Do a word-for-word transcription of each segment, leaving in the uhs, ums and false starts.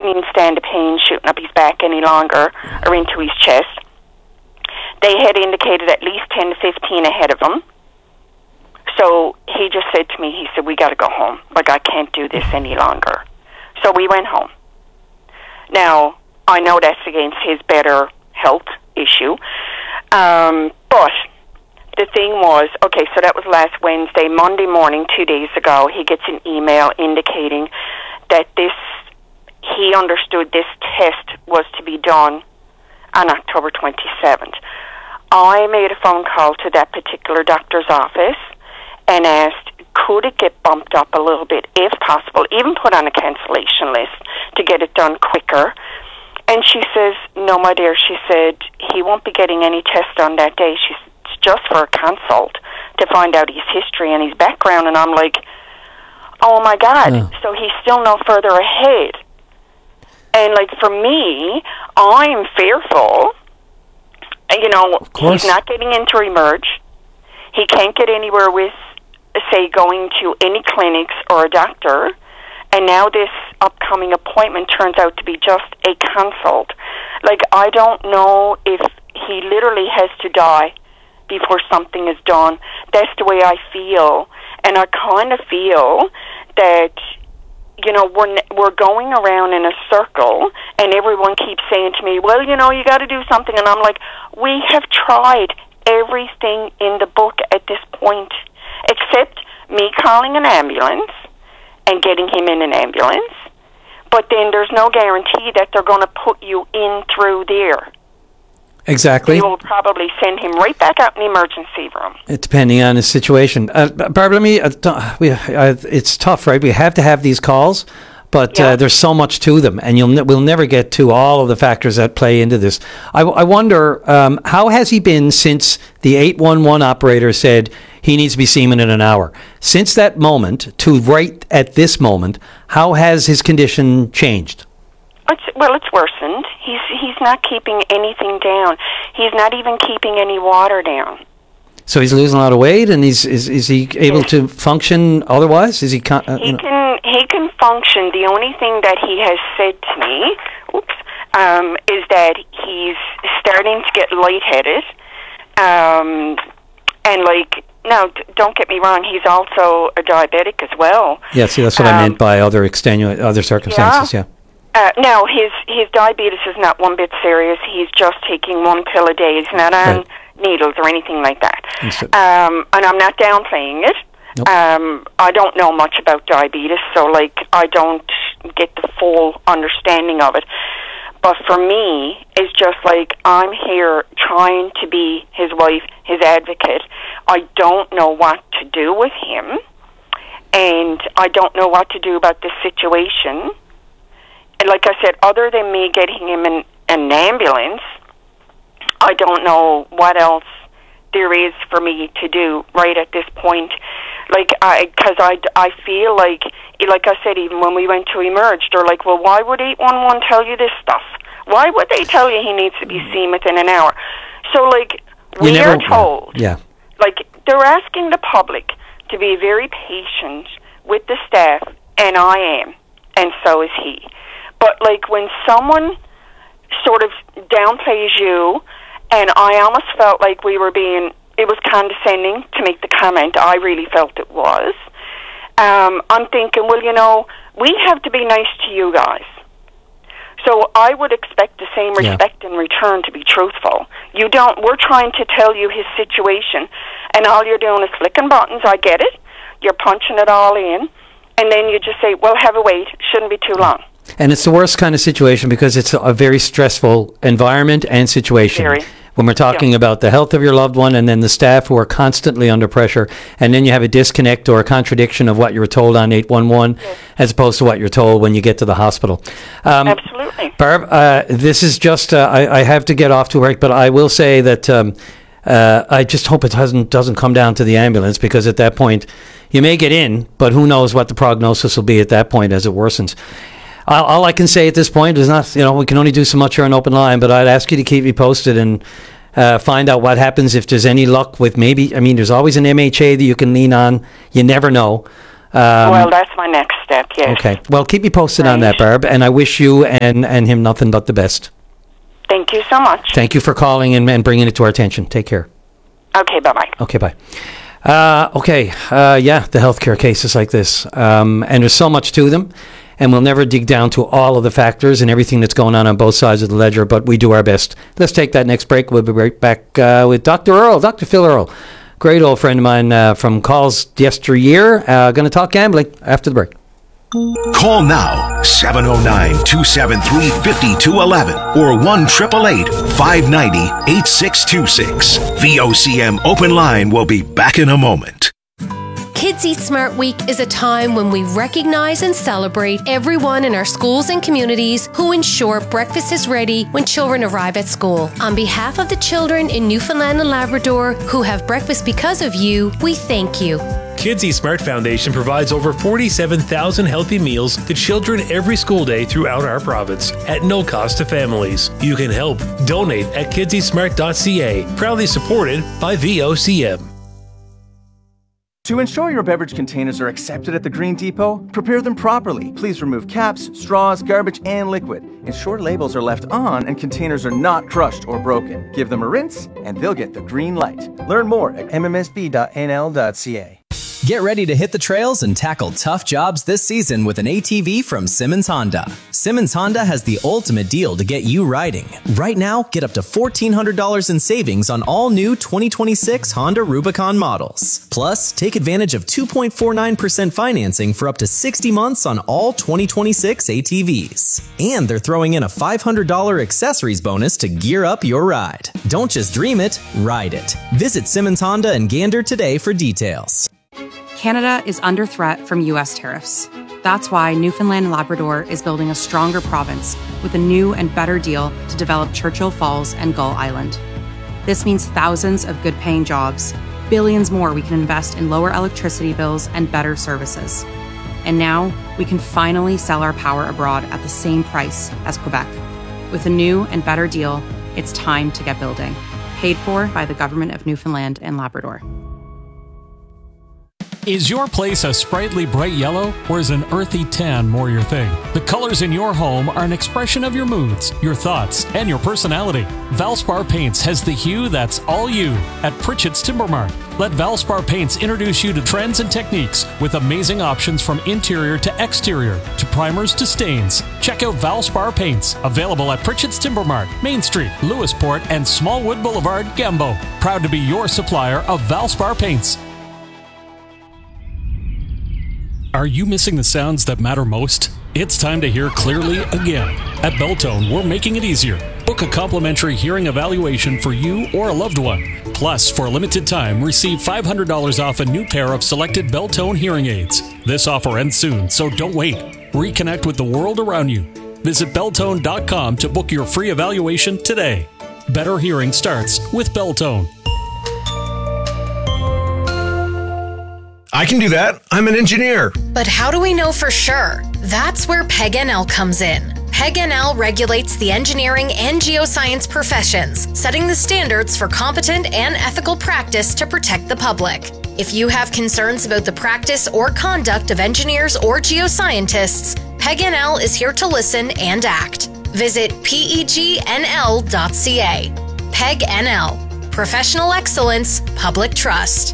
couldn't stand the pain shooting up his back any longer or into his chest. They had indicated at least ten to fifteen ahead of him. So he just said to me, he said, we got to go home. Like, I can't do this any longer. So we went home. Now, I know that's against his better health issue. Um, but the thing was, okay, so that was last Wednesday. Monday morning, two days ago, he gets an email indicating that this, he understood this test was to be done on October twenty-seventh. I made a phone call to that particular doctor's office and asked, could it get bumped up a little bit, if possible, even put on a cancellation list to get it done quicker? And she says, no, my dear, she said, he won't be getting any test on that day. She's just for a consult to find out his history and his background. And I'm like, oh, my God. Yeah. So he's still no further ahead. And, like, for me, I'm fearful. You know, he's not getting into Emerge. He can't get anywhere with, say, going to any clinics or a doctor. And now this upcoming appointment turns out to be just a consult. Like, I don't know if he literally has to die before something is done. That's the way I feel. And I kind of feel that, you know, we're we're going around in a circle, and everyone keeps saying to me, well, you know, you got to do something. And I'm like, we have tried everything in the book at this point, except me calling an ambulance and getting him in an ambulance. But then there's no guarantee that they're going to put you in through there. Exactly. They will probably send him right back out in the emergency room. It, depending on his situation. Uh, Barbara, let me, uh, we, uh, it's tough, right? We have to have these calls, but yeah. uh, there's so much to them, and you'll ne- we'll never get to all of the factors that play into this. I, I wonder, um, how has he been since the eight one one operator said he needs to be seen in an hour? Since that moment to right at this moment, how has his condition changed? It's, well, it's worsened. He's he's not keeping anything down. He's not even keeping any water down. So he's losing a lot of weight, and he's is is he able yes. to function otherwise? Is he? Con- uh, he you know? can he can function. The only thing that he has said to me, oops, um, is that he's starting to get lightheaded, um, and like. Now, don't get me wrong, he's also a diabetic as well. Yeah, see, that's what um, I meant by other extenuate, other circumstances, yeah. yeah. Uh, now, his, his diabetes is not one bit serious. He's just taking one pill a day. He's not on right. needles or anything like that. Um, and I'm not downplaying it. Nope. Um, I don't know much about diabetes, so, like, I don't get the full understanding of it. But for me, it's just like I'm here trying to be his wife, his advocate. I don't know what to do with him, and I don't know what to do about this situation. And like I said, other than me getting him in an ambulance, I don't know what else there is for me to do right at this point. Like, I, because I, I feel like, like I said, even when we went to Emerge, they're like, well, why would eight one one tell you this stuff? Why would they tell you he needs to be seen within an hour? So, like, we never, are told, yeah. like, they're asking the public to be very patient with the staff, and I am, and so is he. But, like, when someone sort of downplays you, and I almost felt like we were being, it was condescending to make the comment. I really felt it was. Um, I'm thinking, well, you know, we have to be nice to you guys. So I would expect the same respect yeah. in return, to be truthful. You don't, we're trying to tell you his situation, and all you're doing is flicking buttons. I get it. You're punching it all in, and then you just say, well, have a wait. Shouldn't be too long. And it's the worst kind of situation because it's a very stressful environment and situation. Very. When we're talking yeah. about the health of your loved one and then the staff who are constantly under pressure, and then you have a disconnect or a contradiction of what you were told on eight one one yes. as opposed to what you're told when you get to the hospital. Um, Absolutely. Barb, uh, this is just, uh, I, I have to get off to work, but I will say that um, uh, I just hope it doesn't, doesn't come down to the ambulance, because at that point you may get in, but who knows what the prognosis will be at that point as it worsens. All I can say at this point is not, you know, we can only do so much here on Open Line, but I'd ask you to keep me posted and uh, find out what happens if there's any luck with maybe, I mean, there's always an M H A that you can lean on. You never know. Um, well, that's my next step, yes. Okay. Well, keep me posted right. on that, Barb, and I wish you and, and him nothing but the best. Thank you so much. Thank you for calling and, and bringing it to our attention. Take care. Okay, bye-bye. Okay, bye. Uh, okay, uh, yeah, the healthcare cases like this. Um, and there's so much to them, and we'll never dig down to all of the factors and everything that's going on on both sides of the ledger, but we do our best. Let's take that next break. We'll be right back uh, with Doctor Earl, Doctor Phil Earl. Great old friend of mine uh, from calls yesteryear. Uh, going to talk gambling after the break. Call now, seven oh nine, two seven three, five two one one or one eight eight eight, five nine zero, eight six two six. V O C M Open Line will be back in a moment. Kids Eat Smart Week is a time when we recognize and celebrate everyone in our schools and communities who ensure breakfast is ready when children arrive at school. On behalf of the children in Newfoundland and Labrador who have breakfast because of you, we thank you. Kids Eat Smart Foundation provides over forty-seven thousand healthy meals to children every school day throughout our province at no cost to families. You can help. Donate at kids eat smart dot c a. Proudly supported by V O C M. To ensure your beverage containers are accepted at the Green Depot, prepare them properly. Please remove caps, straws, garbage, and liquid. Ensure labels are left on and containers are not crushed or broken. Give them a rinse and they'll get the green light. Learn more at m m s b dot n l dot c a. Get ready to hit the trails and tackle tough jobs this season with an A T V from Simmons Honda. Simmons Honda has the ultimate deal to get you riding. Right now, get up to fourteen hundred dollars in savings on all new twenty twenty-six Honda Rubicon models. Plus, take advantage of two point four nine percent financing for up to sixty months on all twenty twenty-six A T Vs. And they're throwing in a five hundred dollars accessories bonus to gear up your ride. Don't just dream it, ride it. Visit Simmons Honda and Gander today for details. Canada is under threat from U S tariffs. That's why Newfoundland and Labrador is building a stronger province with a new and better deal to develop Churchill Falls and Gull Island. This means thousands of good-paying jobs, billions more we can invest in lower electricity bills and better services. And now we can finally sell our power abroad at the same price as Quebec. With a new and better deal, it's time to get building. Paid for by the Government of Newfoundland and Labrador. Is your place a sprightly bright yellow, or is an earthy tan more your thing? The colors in your home are an expression of your moods, your thoughts, and your personality. Valspar Paints has the hue that's all you at Pritchett's Timber Mart. Let Valspar Paints introduce you to trends and techniques with amazing options from interior to exterior, to primers to stains. Check out Valspar Paints, available at Pritchett's Timber Mart, Main Street, Lewisport, and Smallwood Boulevard, Gambo. Proud to be your supplier of Valspar Paints. Are you missing the sounds that matter most? It's time to hear clearly again. At Beltone, we're making it easier. Book a complimentary hearing evaluation for you or a loved one. Plus, for a limited time, receive five hundred dollars off a new pair of selected Beltone hearing aids. This offer ends soon, so don't wait. Reconnect with the world around you. Visit Beltone dot com to book your free evaluation today. Better hearing starts with Beltone. I can do that. I'm an engineer. But how do we know for sure? That's where P E G N L comes in. P E G N L regulates the engineering and geoscience professions, setting the standards for competent and ethical practice to protect the public. If you have concerns about the practice or conduct of engineers or geoscientists, P E G N L is here to listen and act. Visit P E G N L dot C A. P E G N L. Professional excellence, public trust.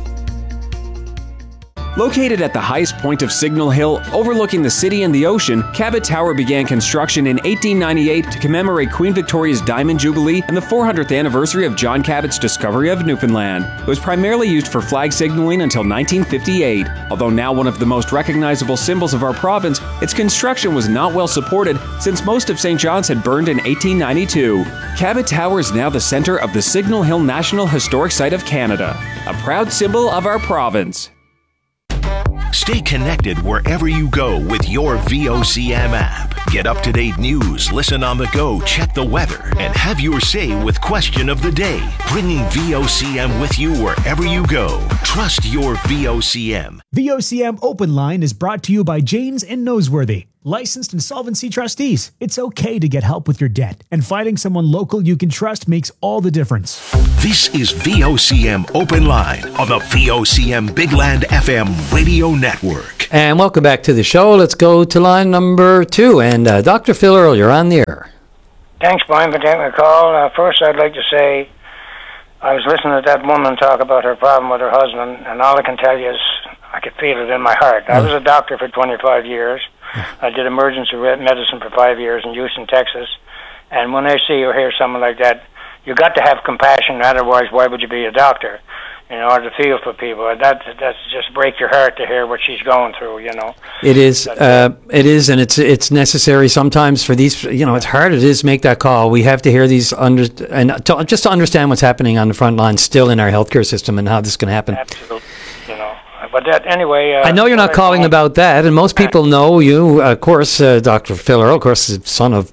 Located at the highest point of Signal Hill, overlooking the city and the ocean, Cabot Tower began construction in eighteen ninety-eight to commemorate Queen Victoria's Diamond Jubilee and the four hundredth anniversary of John Cabot's discovery of Newfoundland. It was primarily used for flag signaling until nineteen fifty-eight. Although now one of the most recognizable symbols of our province, its construction was not well supported since most of Saint John's had burned in eighteen ninety-two. Cabot Tower is now the center of the Signal Hill National Historic Site of Canada, a proud symbol of our province. Stay connected wherever you go with your V O C M app. Get up-to-date news, listen on the go, check the weather, and have your say with Question of the Day. Bringing V O C M with you wherever you go. Trust your V O C M. V O C M Open Line is brought to you by Janes and Noseworthy, licensed insolvency trustees. It's okay to get help with your debt, and finding someone local you can trust makes all the difference. This is V O C M Open Line on the V O C M Big Land F M radio network. And welcome back to the show. Let's go to line number two. And uh, Doctor Phil Earle, you're on the air. Thanks, Brian, for taking the call. Uh, first, I'd like to say I was listening to that woman talk about her problem with her husband, and all I can tell you is I could feel it in my heart. I was a doctor for twenty-five years. I did emergency medicine for five years in Houston, Texas. And when I see or hear someone like that, you got to have compassion. Otherwise, why would you be a doctor? In order to feel for people, that that's just break your heart to hear what she's going through. You know, it is, uh, it is, and it's it's necessary sometimes for these. You know, it's hard. It is to make that call. We have to hear these under and to, just to understand what's happening on the front line still in our healthcare system and how this can happen. Absolutely, you know. But that anyway. Uh, I know you're not calling I, about that, and most people know you, of course, uh, Doctor Phil Earle, of course, the son of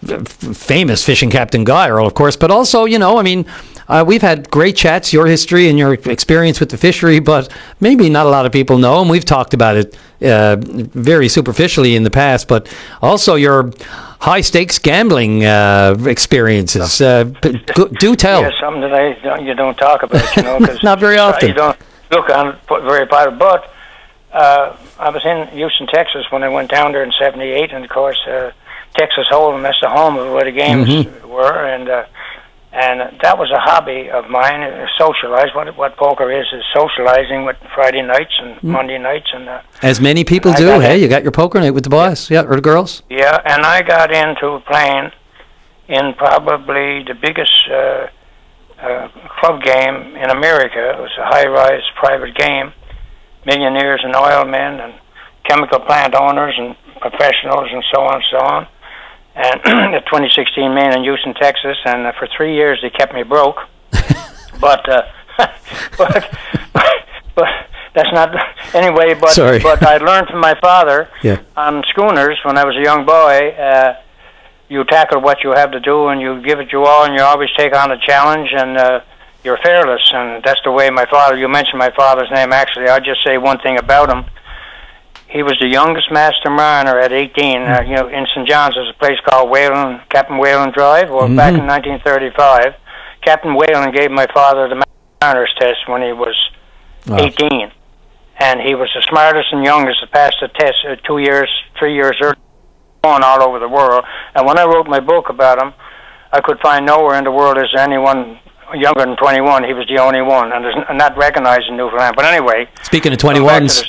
famous fishing captain Guy Earle, of course, but also, you know, I mean. Uh, we've had great chats, your history and your experience with the fishery, but maybe not a lot of people know, and we've talked about it uh, very superficially in the past, but also your high-stakes gambling uh, experiences. Uh, do tell. Yeah, something that I, you don't talk about, you know. Cause not very often. You don't look on it very part, but uh, I was in Houston, Texas when I went down there in seventy-eight, and of course, uh, Texas Hold'em, that's the home of where the games mm-hmm. were, and uh, And that was a hobby of mine, uh, socialize. What what poker is, is socializing with Friday nights and mm. Monday nights. and uh, As many people do, hey? In, you got your poker night with the boys, yeah, or the girls? Yeah, and I got into playing in probably the biggest uh, uh, club game in America. It was a high-rise private game, millionaires and oil men and chemical plant owners and professionals and so on and so on. And the twenty sixteen main in Houston, Texas, and uh, for three years they kept me broke. but, uh, but, but that's not anyway. But Sorry. but I learned from my father yeah. on schooners when I was a young boy. Uh, you tackle what you have to do, and you give it your all, and you always take on a challenge, and uh, you're fearless. And that's the way my father. You mentioned my father's name. Actually, I'll just say one thing about him. He was the youngest master mariner at eighteen. Uh, you know, in Saint John's, there's a place called Whalen, Captain Whalen Drive. Well, mm-hmm. back in nineteen thirty-five, Captain Whalen gave my father the mariner's test when he was wow. eighteen. And he was the smartest and youngest to pass the test uh, two years, three years early, going all over the world. And when I wrote my book about him, I could find nowhere in the world is anyone younger than twenty-one. He was the only one, and there's not recognized in Newfoundland. But anyway, speaking of twenty-ones.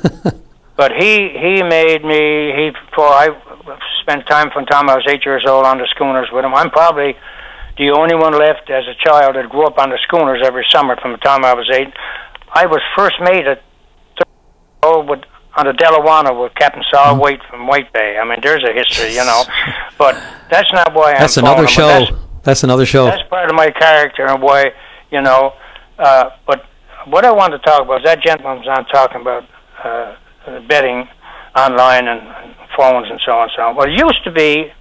But he, he made me, he, for I spent time from the time I was eight years old on the schooners with him. I'm probably the only one left as a child that grew up on the schooners every summer from the time I was eight. I was first mate at old with, on the Delawana with Captain Saul White from White Bay. I mean, there's a history, you know. But that's not why I'm That's another show. That's, that's another show. That's part of my character and why, you know. Uh, but what I want to talk about is that gentleman's not talking about uh, betting online and phones and so on and so on. Well, it used to be,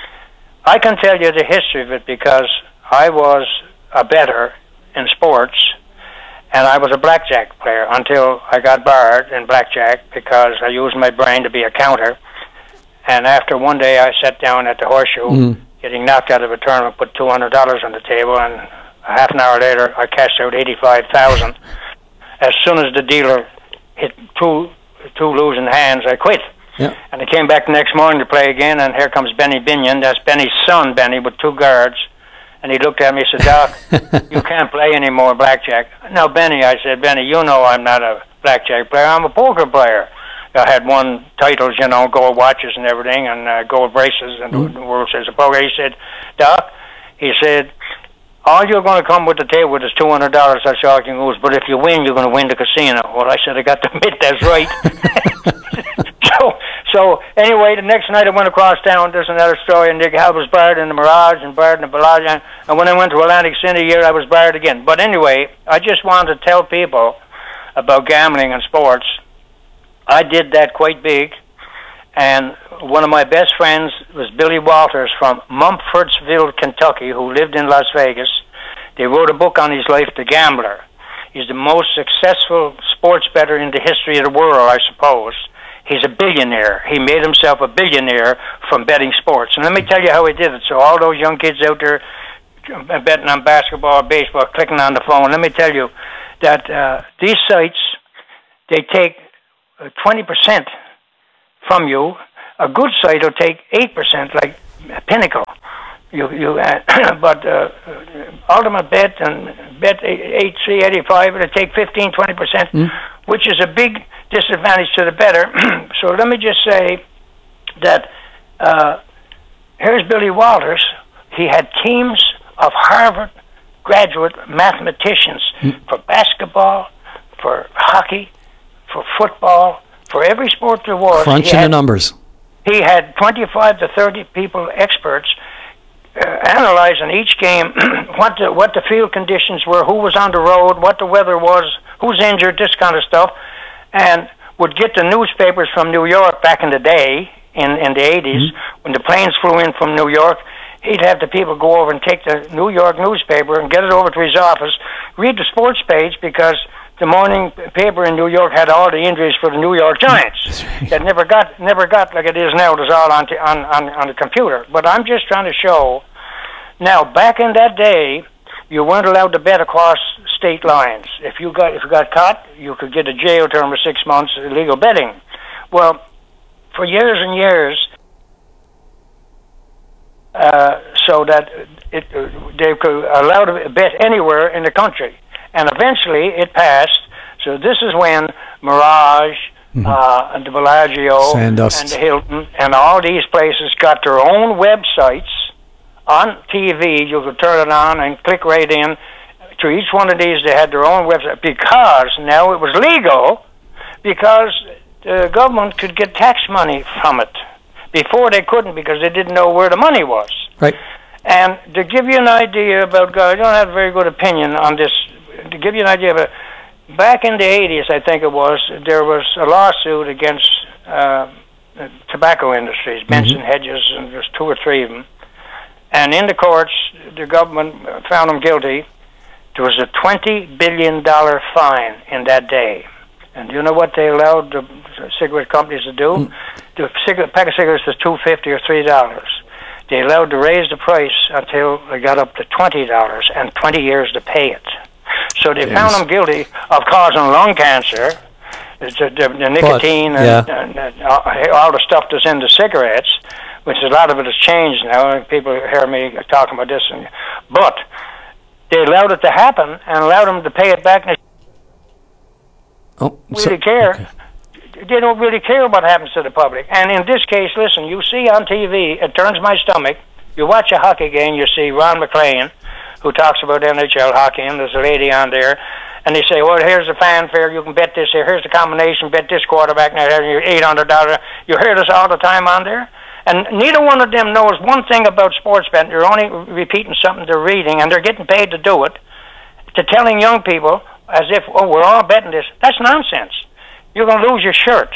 I can tell you the history of it because I was a bettor in sports and I was a blackjack player until I got barred in blackjack because I used my brain to be a counter. And after one day I sat down at the Horseshoe mm. getting knocked out of a tournament, put two hundred dollars on the table, and a half an hour later I cashed out eighty-five thousand dollars. As soon as the dealer hit two two losing hands, I quit. Yeah. And I came back the next morning to play again, and here comes Benny Binion. That's Benny's son, Benny, with two guards. And he looked at me and said, Doc, you can't play anymore blackjack. No, Benny, I said, Benny, you know I'm not a blackjack player. I'm a poker player. I had won titles, you know, gold watches and everything, and uh, gold bracelets, and mm. the World Series of Poker. He said, Doc, he said, all you're going to come with the table with is two hundred dollars. That's all you can lose. But if you win, you're going to win the casino. Well, I said, I got to admit, that's right. so, so anyway, the next night I went across town. There's another story. And Nick Hal was barred in the Mirage and barred in the Bellagio. And when I went to Atlantic City here, I was barred again. But anyway, I just wanted to tell people about gambling and sports. I did that quite big. And one of my best friends was Billy Walters from Mumfordsville, Kentucky, who lived in Las Vegas. They wrote a book on his life, The Gambler. He's the most successful sports bettor in the history of the world, I suppose. He's a billionaire. He made himself a billionaire from betting sports. And let me tell you how he did it. So all those young kids out there betting on basketball, baseball, clicking on the phone, let me tell you that uh, these sites, they take twenty percent from you. A good site will take eight percent, like Pinnacle. You, you, uh, but uh, Ultimate Bet and Bet eight three eighty-five, it'll take fifteen, twenty percent, mm. which is a big disadvantage to the bettor. So let me just say that uh, here's Billy Walters. He had teams of Harvard graduate mathematicians mm. for basketball, for hockey, for football, for every sport there was. Crunching the numbers. He had twenty-five to thirty people, experts, uh, analyzing each game, what the, what the field conditions were, who was on the road, what the weather was, who's injured, this kind of stuff, and would get the newspapers from New York back in the day, in, in the eighties, mm-hmm. when the planes flew in from New York. He'd have the people go over and take the New York newspaper and get it over to his office, read the sports page, because the morning paper in New York had all the injuries for the New York Giants. That never got never got like it is now. It was all on, t- on on on the computer. But I'm just trying to show. Now, back in that day, you weren't allowed to bet across state lines. If you got if you got caught, you could get a jail term of six months, illegal betting. Well, for years and years, uh, so that it they could allow to bet anywhere in the country. And eventually it passed. So this is when Mirage, mm-hmm. uh, and the Bellagio, Sandust. and the Hilton, and all these places got their own websites on T V. You could turn it on and click right in. To each one of these, they had their own website, because now it was legal, because the government could get tax money from it. Before they couldn't, because they didn't know where the money was. Right. And to give you an idea about God, I don't have a very good opinion on this. To give you an idea of it, back in the eighties, I think it was, there was a lawsuit against uh, tobacco industries, mm-hmm. Benson Hedges, and there's two or three of them. And in the courts, the government found them guilty. There was a twenty billion dollars fine in that day. And you know what they allowed the cigarette companies to do? Mm. The cigarette, pack of cigarettes was two dollars and fifty cents or three dollars. They allowed to raise the price until they got up to twenty dollars and twenty years to pay it. So they yes. found them guilty of causing lung cancer, the, the, the nicotine, but, yeah. and, and, and all the stuff that's in the cigarettes, which a lot of it has changed now. People hear me talking about this. And, but they allowed it to happen and allowed them to pay it back. And they oh, really so, care. Okay. They don't really care what happens to the public. And in this case, listen, you see on T V, it turns my stomach. You watch a hockey game, you see Ron McLean, who talks about N H L hockey, and there's a lady on there, and they say, well, here's the fanfare, you can bet this here, here's the combination, bet this quarterback, now you're eight hundred dollars. You hear this all the time on there? And neither one of them knows one thing about sports betting. They're only repeating something they're reading, and they're getting paid to do it, to telling young people, as if, oh, we're all betting this. That's nonsense. You're going to lose your shirt.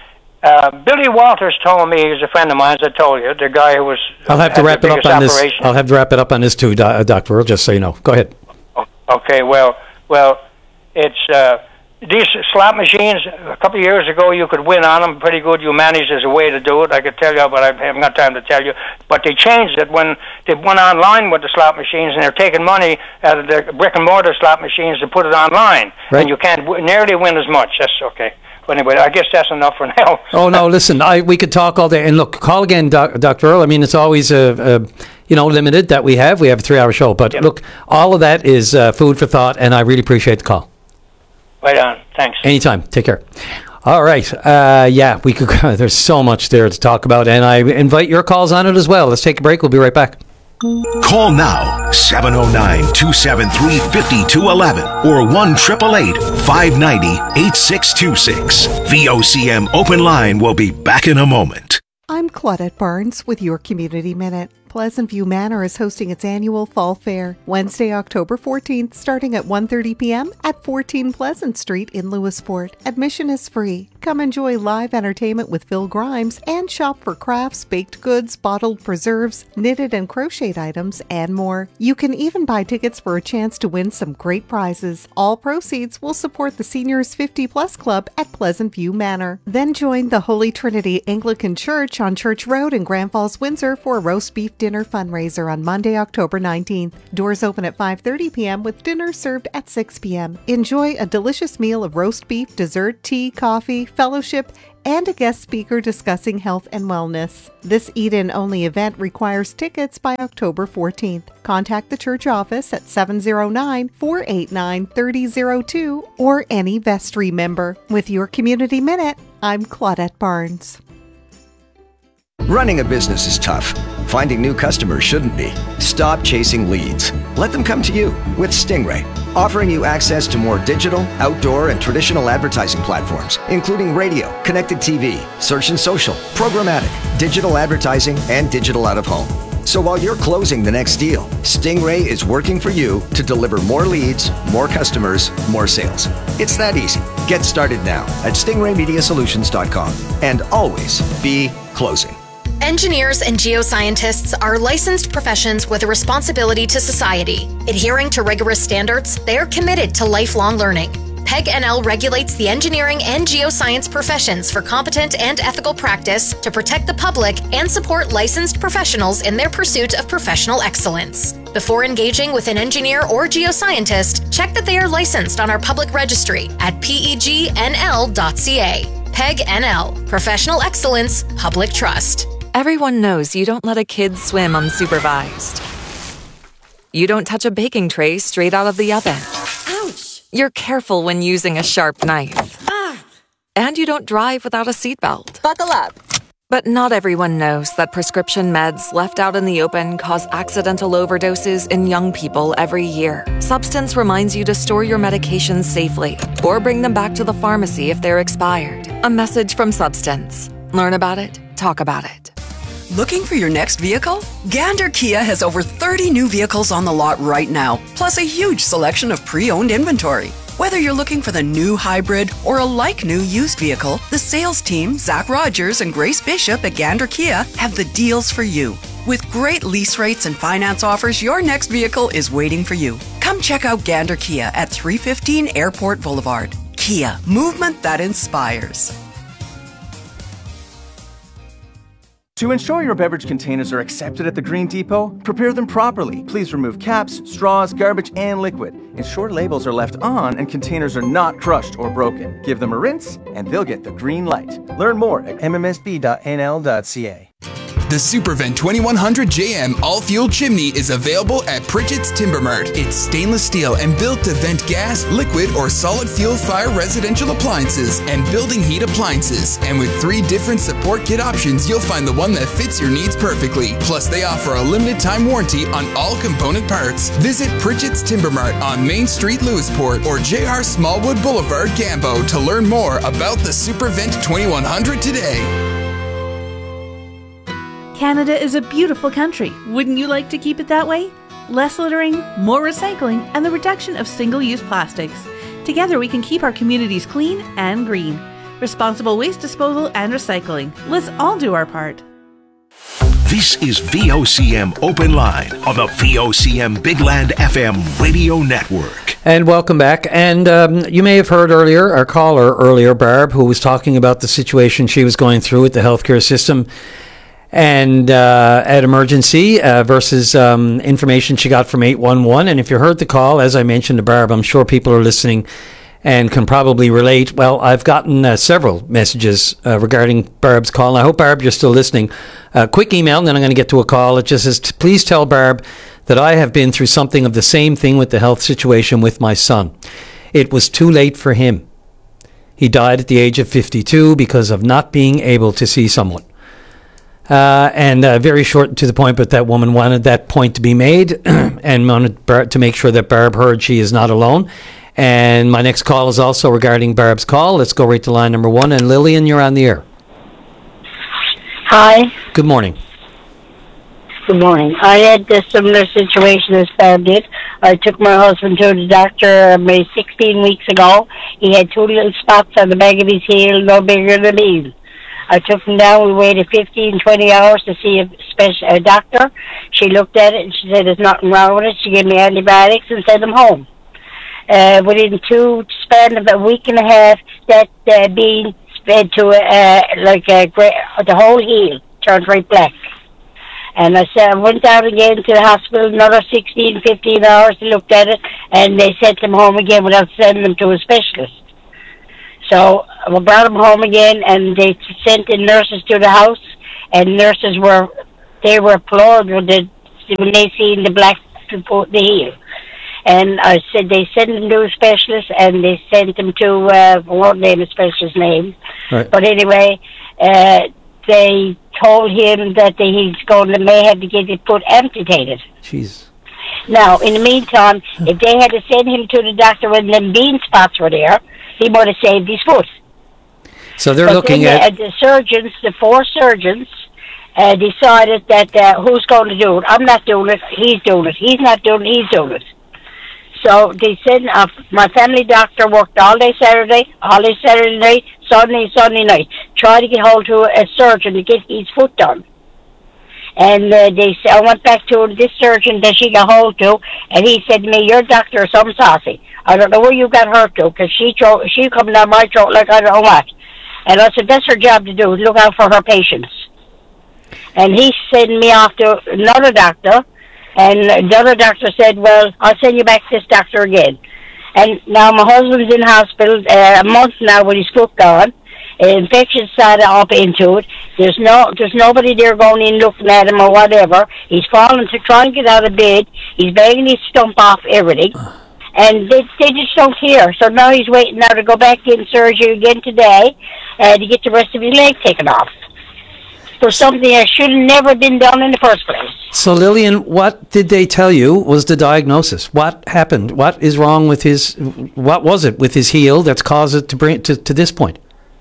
Uh, Billy Walters told me, he's a friend of mine, as I told you, the guy who was... I'll have to wrap it up on operation. this. I'll have to wrap it up on this too, Do- Doctor Earl, just so you know. Go ahead. Okay, well, well, it's... Uh, these slot machines, a couple of years ago, you could win on them pretty good. You managed as a way to do it. I could tell you, but I haven't got time to tell you. But they changed it when they went online with the slot machines, and they're taking money out of the brick-and-mortar slot machines to put it online. Right. And you can't w- nearly win as much. That's okay. But anyway, I guess that's enough for now. Oh, no, listen, I, we could talk all day. And look, call again, doc, Doctor Earl. I mean, it's always, uh, uh, you know, limited that we have. We have a three-hour show. But yep. Look, all of that is uh, food for thought, and I really appreciate the call. Right on. Thanks. Anytime. Take care. All right. Uh, yeah, we could. There's so much there to talk about, and I invite your calls on it as well. Let's take a break. We'll be right back. Call now, seven oh nine, two seven three, five two one one or one eight eight eight, five nine zero, eight six two six. V O C M Open Line will be back in a moment. I'm Claudette Barnes with your Community Minute. Pleasant View Manor is hosting its annual Fall Fair, Wednesday, October fourteenth, starting at one thirty p.m. at fourteen Pleasant Street in Lewisport. Admission is free. Come enjoy live entertainment with Phil Grimes and shop for crafts, baked goods, bottled preserves, knitted and crocheted items, and more. You can even buy tickets for a chance to win some great prizes. All proceeds will support the Seniors fifty plus Club at Pleasant View Manor. Then join the Holy Trinity Anglican Church on Church Road in Grand Falls, Windsor for a roast beef dinner. dinner fundraiser on Monday, October nineteenth. Doors open at five thirty p.m. with dinner served at six p.m. Enjoy a delicious meal of roast beef, dessert, tea, coffee, fellowship, and a guest speaker discussing health and wellness. This eat-in only event requires tickets by October fourteenth. Contact the church office at seven oh nine, four eight nine, three oh oh two or any vestry member. With your Community Minute, I'm Claudette Barnes. Running a business is tough. Finding new customers shouldn't be. Stop chasing leads. Let them come to you with Stingray, offering you access to more digital, outdoor, and traditional advertising platforms, including radio, connected T V, search and social, programmatic, digital advertising, and digital out-of-home. So while you're closing the next deal, Stingray is working for you to deliver more leads, more customers, more sales. It's that easy. Get started now at stingray media solutions dot com and always be closing. Engineers and geoscientists are licensed professions with a responsibility to society. Adhering to rigorous standards, they are committed to lifelong learning. PEG N L regulates the engineering and geoscience professions for competent and ethical practice to protect the public and support licensed professionals in their pursuit of professional excellence. Before engaging with an engineer or geoscientist, check that they are licensed on our public registry at P E G N L dot C A. PEG N L, Professional Excellence, Public Trust. Everyone knows you don't let a kid swim unsupervised. You don't touch a baking tray straight out of the oven. Ouch! You're careful when using a sharp knife. Ah. And you don't drive without a seatbelt. Buckle up! But not everyone knows that prescription meds left out in the open cause accidental overdoses in young people every year. Substance reminds you to store your medications safely or bring them back to the pharmacy if they're expired. A message from Substance. Learn about it, talk about it. Looking for your next vehicle? Gander Kia has over thirty new vehicles on the lot right now, plus a huge selection of pre-owned inventory. Whether you're looking for the new hybrid or a like-new used vehicle, the sales team, Zach Rogers and Grace Bishop at Gander Kia, have the deals for you. With great lease rates and finance offers, your next vehicle is waiting for you. Come check out Gander Kia at three fifteen Airport Boulevard. Kia, movement that inspires. To ensure your beverage containers are accepted at the Green Depot, prepare them properly. Please remove caps, straws, garbage, and liquid. Ensure labels are left on and containers are not crushed or broken. Give them a rinse, and they'll get the green light. Learn more at m m s b dot n l dot c a. The SuperVent twenty-one hundred J M all-fuel chimney is available at Pritchett's Timber Mart. It's stainless steel and built to vent gas, liquid, or solid fuel fire residential appliances and building heat appliances. And with three different support kit options, you'll find the one that fits your needs perfectly. Plus, they offer a limited time warranty on all component parts. Visit Pritchett's Timber Mart on Main Street, Lewisport, or J R Smallwood Boulevard, Gambo to learn more about the SuperVent twenty-one hundred today. Canada is a beautiful country. Wouldn't you like to keep it that way? Less littering, more recycling, and the reduction of single-use plastics. Together we can keep our communities clean and green. Responsible waste disposal and recycling. Let's all do our part. This is V O C M Open Line on the V O C M Big Land F M radio network. And welcome back. And um, you may have heard earlier, our caller earlier, Barb, who was talking about the situation she was going through with the healthcare system and uh, at emergency uh, versus um, information she got from eight one one. And if you heard the call, as I mentioned to Barb, I'm sure people are listening and can probably relate. Well, I've gotten uh, several messages uh, regarding Barb's call. And I hope, Barb, you're still listening. Uh, quick email, and then I'm going to get to a call. It just says, please tell Barb that I have been through something of the same thing with the health situation with my son. It was too late for him. He died at the age of fifty-two because of not being able to see someone. Uh, and uh, very short to the point, but that woman wanted that point to be made and wanted Barb to make sure that Barb heard she is not alone. And my next call is also regarding Barb's call. Let's go right to line number one. And Lillian, you're on the air. Hi. Good morning. Good morning. I had a similar situation as Barb did. I took my husband to the doctor maybe sixteen weeks ago. He had two little spots on the back of his heel, no bigger than a heel. I took him down. We waited fifteen, twenty hours to see a special a doctor. She looked at it and she said there's nothing wrong with it. She gave me antibiotics and sent him home. Uh, within two span of a week and a half, that uh, being spread to uh, like a, the whole heel turned right black. And I said, I went down again to the hospital, another sixteen, fifteen hours, they looked at it, and they sent him home again without sending him to a specialist. So we brought him home again, and they sent the nurses to the house, and nurses were, they were applauded when they, when they seen the black report, the heel. And I said they sent him to a specialist, and they sent him to, uh, I won't name a specialist's name, Right. but anyway, uh, they told him that he's going to may have to get his foot amputated. Jeez. Now, in the meantime, if they had to send him to the doctor when them bean spots were there, he would have saved his foot. So they're but looking then at... the, the surgeons, the four surgeons, uh, decided that uh, who's going to do it? I'm not doing it. He's doing it. He's not doing it. He's doing it. So they said uh, my family doctor worked all day Saturday, all day Saturday night, Sunday, Sunday night, trying to get hold to a surgeon to get his foot done. And uh, they said, I went back to this surgeon that she got hold to, and he said to me, your doctor is something saucy. I don't know where you got her to, because she, tro- she come down my throat like I don't know what. And I said, that's her job to do, look out for her patients. And he sent me off to another doctor, and the other doctor said, well, I'll send you back to this doctor again. And now my husband's in hospital uh, a month now with his foot gone. Infection started up into it. There's no, there's nobody there going in looking at him or whatever. He's falling to try and get out of bed. He's begging his stump off everything. And they, they just don't care. So now he's waiting now to go back in surgery again today uh, to get the rest of his leg taken off. For something that should have never been done in the first place. So, Lillian, what did they tell you was the diagnosis? What happened? What is wrong with his, what was it with his heel that's caused it to bring it to, to this point?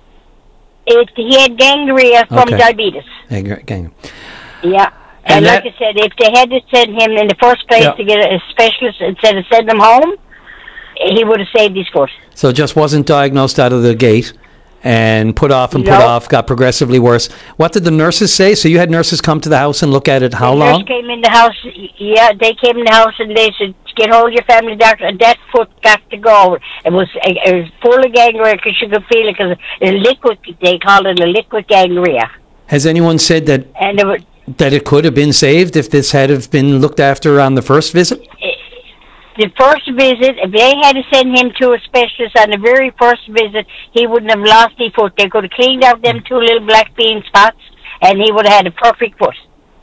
It, he had gangria from Okay. diabetes. Gang- gang- Yeah. And And, that- like I said, if they had to send him in the first place Yeah. to get a specialist instead of send him home, he would have saved his foot. So it just wasn't diagnosed out of the gate and put off and put No. off, got progressively worse. What did the nurses say? So you had nurses come to the house and look at it how the long? nurse came in the house. Yeah, they came in the house and they said, "Get hold of your family doctor." And that foot got to go. It was it was full of gangria because you could feel it because a liquid. They called it a liquid gangria. Has anyone said that And it was, that it could have been saved if this had have been looked after on the first visit? the first visit, if they had to send him to a specialist on the very first visit, he wouldn't have lost his foot. They could have cleaned out them two little black bean spots, and he would have had a perfect foot.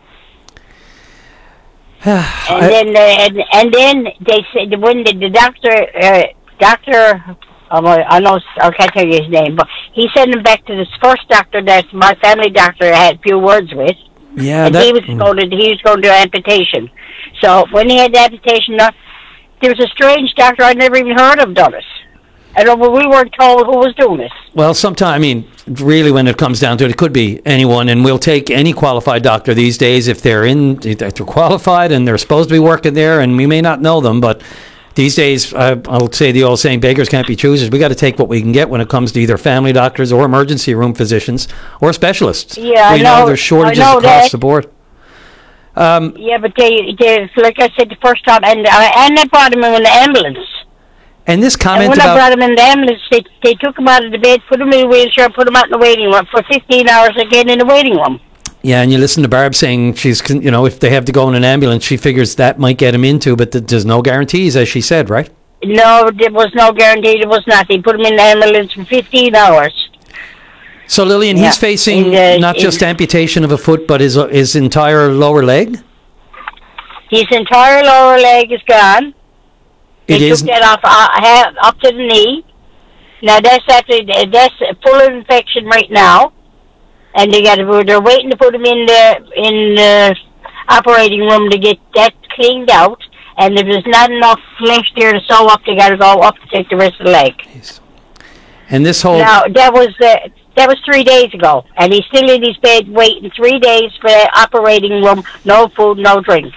and then, uh, and, and then they said when the, the doctor, uh, doctor, oh, I know I can't tell you his name, but he sent him back to this first doctor that my family doctor had a few words with. Yeah, and that- he was going to he was going to do amputation. So when he had the amputation done, there was a strange doctor I'd never even heard of done it. I don't know, we weren't told who was doing it. Well, sometimes, I mean, really when it comes down to it, it could be anyone, and we'll take any qualified doctor these days if they're in, if they're qualified and they're supposed to be working there, and we may not know them, but these days, I, I'll say the old saying, beggars can't be choosers. We got to take what we can get when it comes to either family doctors or emergency room physicians or specialists. Yeah, we I know. there's shortages I know across that. the board. Um, Yeah, but they, they, like I said the first time, and uh, and I brought him in the ambulance. and this And comment when I about... brought him in the ambulance, they, they took him out of the bed, put him in a wheelchair, put him out in the waiting room for fifteen hours again in the waiting room. Yeah, and you listen to Barb saying she's, con- you know, if they have to go in an ambulance, she figures that might get him into, but th- there's no guarantees, as she said, right? No, there was no guarantee. There was nothing. Put him in the ambulance for fifteen hours. So, Lillian, Yeah, he's facing and, uh, not just in- amputation of a foot, but his his entire lower leg? His entire lower leg is gone. They It took is... that off uh, half, up to the knee. Now that's after that's full of infection right now, and they got to, they're waiting to put him in the in the operating room to get that cleaned out. And if there's not enough flesh there to sew up, they got to go up to take the rest of the leg. And this whole... Now that was uh, that was three days ago, and he's still in his bed waiting three days for the operating room. No food, no drink.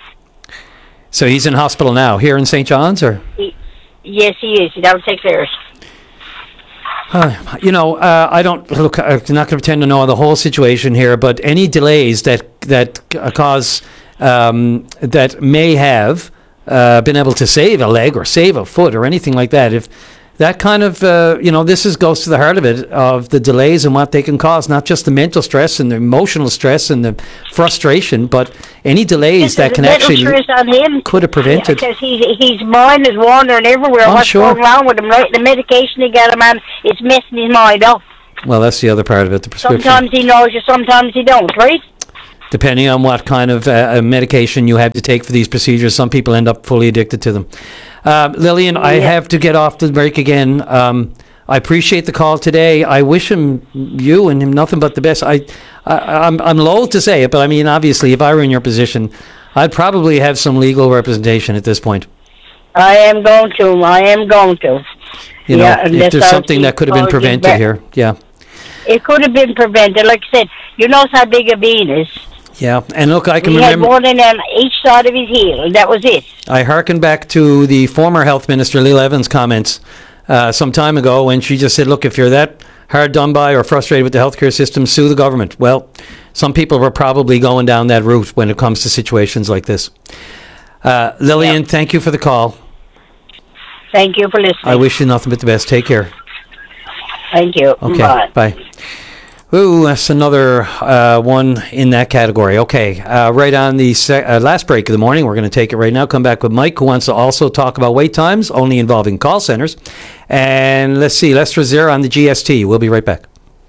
So he's in hospital now, here in Saint John's, or? He, yes, he is. That would take care. Uh, you know, uh, I don't look. I'm not going to pretend to know the whole situation here, but any delays that that uh, cause um, that may have uh, been able to save a leg or save a foot or anything like that, if that kind of, uh, you know, this is goes to the heart of it, of the delays and what they can cause, not just the mental stress and the emotional stress and the frustration, but any delays that can actually on him. could have prevented. Because he's, his mind is wandering everywhere. I'm What's sure. going wrong with him, right? The medication he got him on, it's messing his mind up. Well, that's the other part of it, the prescription. Sometimes he knows you, sometimes he don't, right? Depending on what kind of uh, medication you have to take for these procedures, some people end up fully addicted to them. Uh, Lillian, I Yeah. have to get off the break again. Um, I appreciate the call today. I wish him, you and him, nothing but the best. I, I, I'm, I'm loath to say it, but I mean, obviously, if I were in your position, I'd probably have some legal representation at this point. I am going to. I am going to. You know, Yeah, if unless there's I something see that could have been all the prevented be- here. Yeah. It could have been prevented. Like I said, you know how big a bean is. Yeah. And look, I can He remember. had one of them each side of his heel, and that was it. I hearken back to the former health minister, Lil Evans' comments uh, some time ago when she just said, look, if you're that hard done by or frustrated with the healthcare system, sue the government. Well, some people were probably going down that route when it comes to situations like this. Uh, Lillian, yep. Thank you for the call. Thank you for listening. I wish you nothing but the best. Take care. Thank you. Okay, Bye. bye. Ooh, that's another uh, one in that category. Okay, uh, right on the se- uh, last break of the morning. We're going to take it right now. Come back with Mike, who wants to also talk about wait times, only involving call centers. And let's see, Lester Zare on the G S T. We'll be right back.